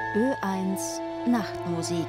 Ö1 Nachtmusik.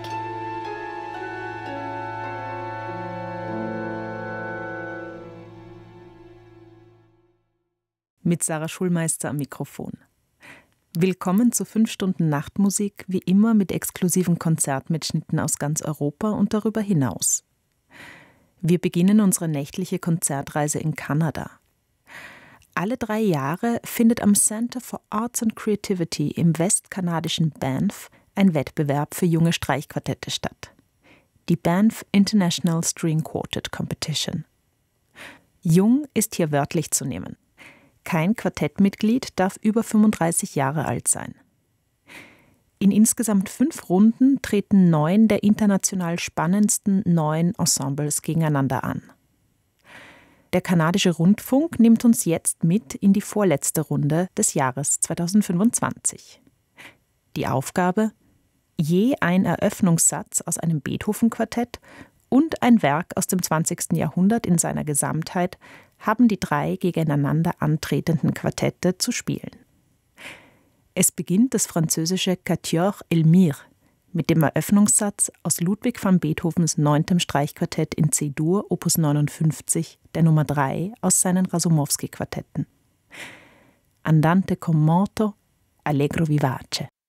Mit Sarah Schulmeister am Mikrofon. Willkommen zu 5 Stunden Nachtmusik, wie immer mit exklusiven Konzertmitschnitten aus ganz Europa und darüber hinaus. Wir beginnen unsere nächtliche Konzertreise in Kanada. Alle 3 Jahre findet am Center for Arts and Creativity im westkanadischen Banff ein Wettbewerb für junge Streichquartette statt. Die Banff International String Quartet Competition. Jung ist hier wörtlich zu nehmen. Kein Quartettmitglied darf über 35 Jahre alt sein. In insgesamt 5 Runden treten 9 der international spannendsten 9 Ensembles gegeneinander an. Der kanadische Rundfunk nimmt uns jetzt mit in die vorletzte Runde des Jahres 2025. Die Aufgabe: je ein Eröffnungssatz aus einem Beethoven-Quartett und ein Werk aus dem 20. Jahrhundert in seiner Gesamtheit haben die 3 gegeneinander antretenden Quartette zu spielen. Es beginnt das französische Quatuor Elmire mit dem Eröffnungssatz aus Ludwig van Beethovens 9. Streichquartett in C-Dur, Opus 59, der Nummer 3 aus seinen Rasumowski-Quartetten. Andante con moto, allegro vivace.